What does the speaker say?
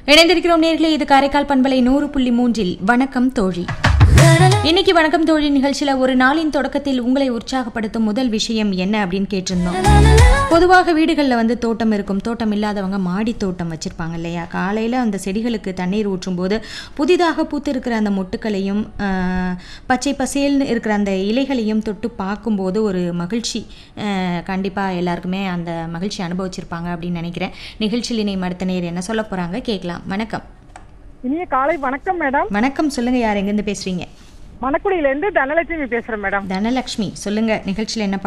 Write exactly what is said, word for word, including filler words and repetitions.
இணைந்திருக்கிறோம் நேர்களே, இது காரைக்கால் பண்பலை நூறு புள்ளி மூன்றில் வணக்கம் தோழி. இன்னைக்கு வணக்கம் தோழி நிகழ்ச்சியில ஒரு நாளின் தொடக்கத்தில் உங்களை உற்சாகப்படுத்தும் முதல் விஷயம் என்ன அப்படின்னு கேட்டிருந்தோம். பொதுவாக வீடுகளில் வந்து தோட்டம் இருக்கும். தோட்டம் இல்லாதவங்க மாடி தோட்டம் வச்சிருப்பாங்க இல்லையா? காலையில் அந்த செடிகளுக்கு தண்ணீர் ஊற்றும் போது புதிதாக பூத்து இருக்கிற அந்த மொட்டுக்களையும் பச்சை பசேல்னு இருக்கிற அந்த இலைகளையும் தொட்டு பார்க்கும்போது ஒரு மகிழ்ச்சி கண்டிப்பாக எல்லாருக்குமே அந்த மகிழ்ச்சி அனுபவிச்சிருப்பாங்க அப்படின்னு நினைக்கிறேன். நிகழ்ச்சியில் இணை அடுத்த நேர் என்ன சொல்ல போகிறாங்க கேட்கலாம். வணக்கம். இனிய காலை வணக்கம் மேடம். வணக்கம், சொல்லுங்க, யார் எங்கேருந்து பேசுறீங்க? மணக்குடியில இருந்து தனலட்சுமி பேசுறேன் மேடம். தனலட்சுமி, சொல்லுங்க, நிகழ்ச்சியில் என்ன